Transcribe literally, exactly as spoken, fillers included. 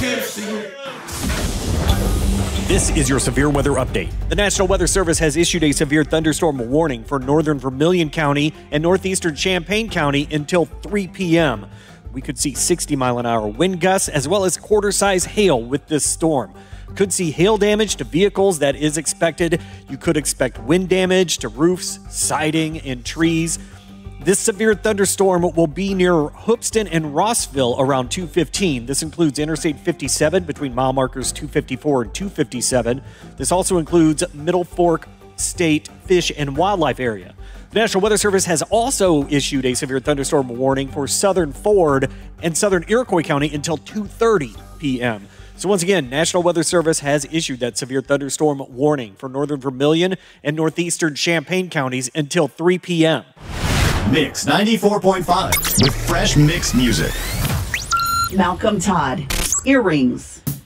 This is your severe weather update. The National Weather Service has issued a severe thunderstorm warning for northern Vermilion County and northeastern Champaign County until three p.m. We could see sixty mile an hour wind gusts as well as quarter-size hail with this storm. Could see hail damage to vehicles that is expected. You could expect wind damage to roofs, siding, and trees. This severe thunderstorm will be near Hoopeston and Rossville around two fifteen. This includes Interstate fifty-seven between mile markers two fifty-four and two fifty-seven. This also includes Middle Fork State Fish and Wildlife Area. The National Weather Service has also issued a severe thunderstorm warning for southern Ford and southern Iroquois County until two thirty p.m. So once again, National Weather Service has issued that severe thunderstorm warning for northern Vermilion and northeastern Champaign counties until three p.m. Mix ninety-four point five with fresh mixed music. Malcolm Todd, Earrings.